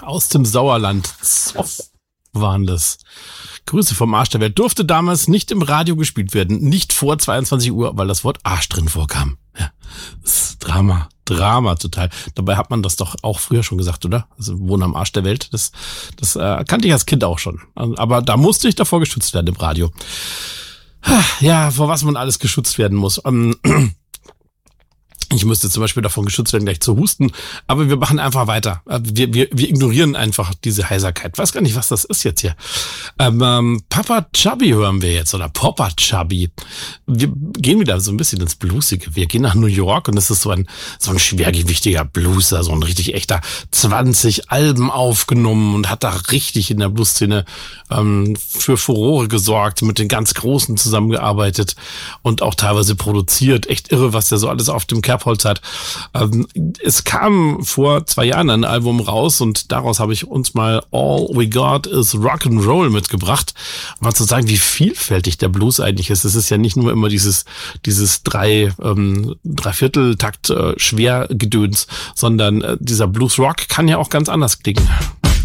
aus dem Sauerland. Zoff waren das. Grüße vom Arsch der Welt. Durfte damals nicht im Radio gespielt werden. Nicht vor 22 Uhr, weil das Wort Arsch drin vorkam. Ja, das ist Drama total. Dabei hat man das doch auch früher schon gesagt, oder? Also Wohnen am Arsch der Welt. Das kannte ich als Kind auch schon. Aber da musste ich davor geschützt werden im Radio. Ja, vor was man alles geschützt werden muss. Ich müsste zum Beispiel davon geschützt werden, gleich zu husten. Aber wir machen einfach weiter. Wir ignorieren einfach diese Heiserkeit. Weiß gar nicht, was das ist jetzt hier. Papa Chubby hören wir jetzt. Oder Papa Chubby. Wir gehen wieder so ein bisschen ins Bluesige. Wir gehen nach New York und es ist so ein schwergewichtiger Blueser. So ein richtig echter 20 Alben aufgenommen und hat da richtig in der Blueszene für Furore gesorgt. Mit den ganz Großen zusammengearbeitet und auch teilweise produziert. Echt irre, was der so alles auf dem Kerbholz hat. Es kam vor 2 Jahren ein Album raus und daraus habe ich uns mal All We Got Is Rock'n'Roll mitgebracht, um mal zu sagen, wie vielfältig der Blues eigentlich ist. Es ist ja nicht nur immer dieses Dreivierteltakt Schwergedöns, sondern dieser Blues Rock kann ja auch ganz anders klingen.